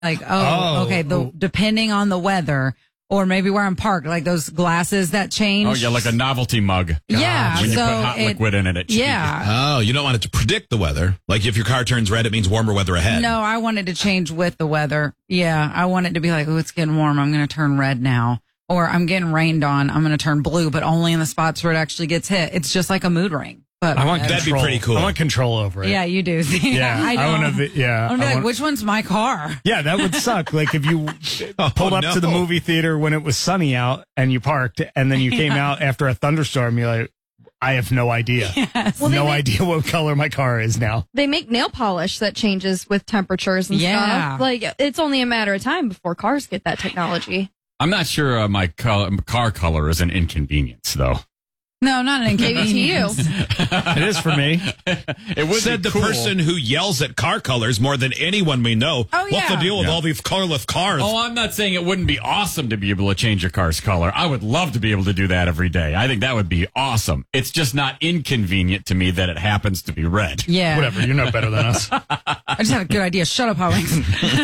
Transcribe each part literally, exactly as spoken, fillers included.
Like, oh, Oh, okay, the, oh. depending on the weather, or maybe where I'm parked, like those glasses that change. Oh, yeah, like a novelty mug. Yeah, When you so put hot it- liquid in it, it Yeah. Oh, you don't want it to predict the weather. Like if your car turns red, it means warmer weather ahead. No, I wanted to change with the weather. Yeah, I want it to be like, oh, it's getting warm. I'm going to turn red now. Or I'm getting rained on. I'm going to turn blue, but only in the spots where it actually gets hit. It's just like a mood ring. But I want That'd be control. pretty cool. I want control over it. yeah, you do. Yeah, I, I know. want to. Yeah, I'm gonna be I like, want- which one's my car? Yeah, that would suck. Like if you Oh, pulled up no. to the movie theater when it was sunny out and you parked, and then you came out after a thunderstorm. You're like, I have no idea. Yes. Well, they no make- idea what color my car is now. They make nail polish that changes with temperatures and Yeah. stuff. Like it's only a matter of time before cars get that technology. I'm not sure uh, my color, car color is an inconvenience, though. No, not an Maybe to you. inconvenience. It is for me. It would Said be the cool. person who yells at car colors more than anyone we know. Oh, What's yeah. the deal with Yeah. all these colorless cars? Oh, I'm not saying it wouldn't be awesome to be able to change your car's color. I would love to be able to do that every day. I think that would be awesome. It's just not inconvenient to me that it happens to be red. Yeah. Whatever. You're no better than us. I just had a good idea. Shut up, Alex.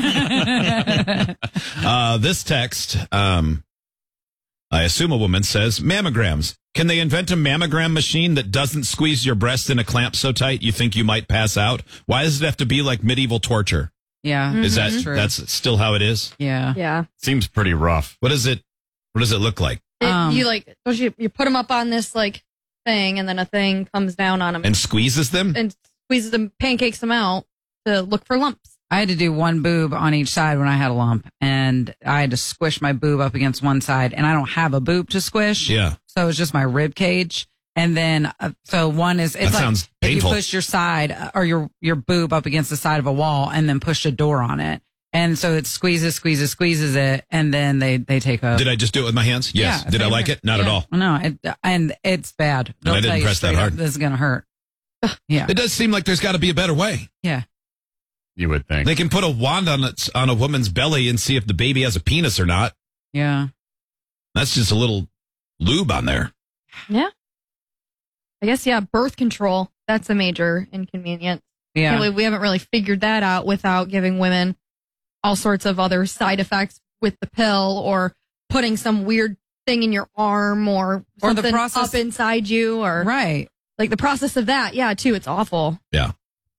Uh, this text, um, I assume a woman says, mammograms. Can they invent a mammogram machine that doesn't squeeze your breast in a clamp so tight you think you might pass out? Why does it have to be like medieval torture? Yeah. Is that True. that's still how it is? Yeah. Yeah. Seems pretty rough. What is it? What does it look like? It, Um, you like don't you you put them up on this like thing, and then a thing comes down on them And squeezes them? and squeezes them, pancakes them out to look for lumps. I had to do one boob on each side when I had a lump, and I had to squish my boob up against one side, and I don't have a boob to squish. Yeah. So it's just my rib cage. And then, uh, so one is, it's That like sounds if painful. you push your side uh, or your, your boob up against the side of a wall and then push a door on it. And so it squeezes, squeezes, squeezes it. And then they, they take a. Did I just do it with my hands? Yes. Yeah, Did I same like here. it? Not at Yeah. all. No, it, and it's bad. They'll I didn't tell you press that straight up, hard. This is going to hurt. Yeah. It does seem like there's got to be a better way. Yeah. You would think. They can put a wand on its on a woman's belly and see if the baby has a penis or not. Yeah. That's just a little lube on there. Yeah. I guess yeah. Birth control. That's a major inconvenience. Yeah. Can't believe we haven't really figured that out without giving women all sorts of other side effects with the pill, or putting some weird thing in your arm, or Or the something process- up inside you, or Right. like the process of that. Yeah, too. It's awful. Yeah.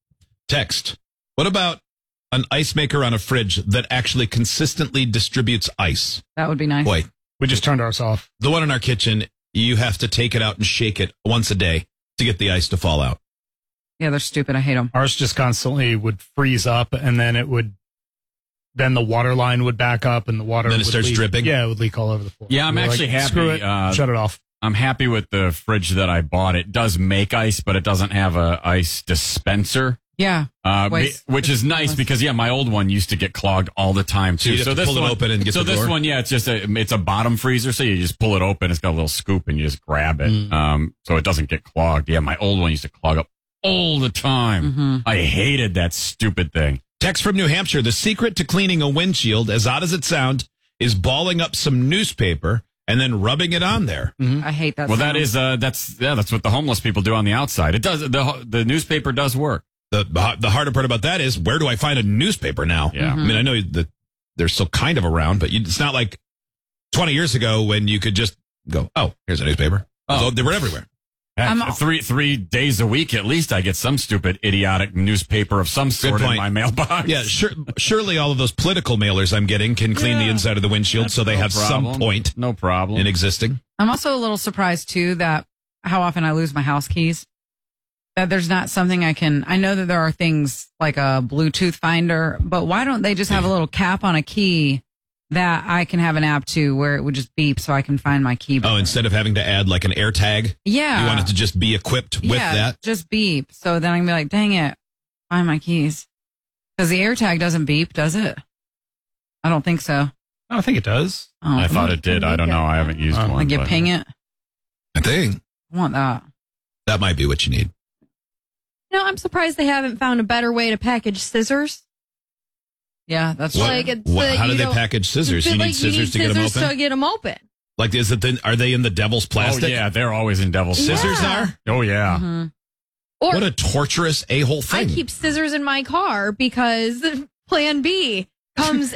Text. What about an ice maker on a fridge that actually consistently distributes ice? That would be nice. Boy, We just turned ours off. the one in our kitchen, you have to take it out and shake it once a day to get the ice to fall out. Yeah, they're stupid. I hate them. Ours just constantly would freeze up, and then it would. Then the water line would back up, and the water. Then it would starts leak. dripping? Yeah, it would leak all over the floor. Yeah, I'm We were actually like, happy, Screw it. uh, Shut it off. I'm happy with the fridge that I bought. It does make ice, but it doesn't have a ice dispenser. Yeah. Uh, Waste- be- which is nice because yeah, my old one used to get clogged all the time So too. you'd have to this pull it one, open and get so the this door? one, yeah, it's just a it's a bottom freezer, so you just pull it open. It's got a little scoop and you just grab it, Mm. um, so it doesn't get clogged. Yeah, my old one used to clog up all the time. Mm-hmm. I hated that stupid thing. Text from New Hampshire. The secret to cleaning a windshield, as odd as it sounds, is balling up some newspaper and then rubbing it on there. I hate that. Well, that sound. is uh, that's yeah, that's what the homeless people do on the outside. It does the the newspaper does work. The the harder part about that is, where do I find a newspaper now? Yeah. I mean, I know that they're still kind of around, but you, it's not like twenty years ago when you could just go, oh, here's a newspaper. Oh. Although they were everywhere. Heck, I'm- three three days a week at least, I get some stupid idiotic newspaper of some sort in point. my mailbox. Yeah, sure, surely all of those political mailers I'm getting can clean the Yeah. inside of the windshield, That's so they no have problem. some point No problem. in existing. I'm also a little surprised too that how often I lose my house keys. That there's not something I can. I know that there are things like a Bluetooth finder, but why don't they just have a little cap on a key that I can have an app to where it would just beep so I can find my key? Oh, instead of having to add like an air tag, yeah, you want it to just be equipped with yeah, that? just beep. So then I can be like, dang it, find my keys. Because the AirTag doesn't beep, does it? I don't think so. I don't think it does. Oh, I thought it did. I don't know. I haven't used Uh, one. like you but- ping it. I think I want that. that might be what you need. No, I'm surprised they haven't found a better way to package scissors. Yeah, that's What- true. Like it's What- uh, how do you they don't- package scissors? I You feel need like scissors to get them scissors open? to get them open. Like, is it the, are they in the devil's Oh plastic? yeah, they're always in devil's. Scissors Yeah. are? Oh yeah. Mhm. Or What a torturous a-hole I thing. keep scissors in my car because plan B. comes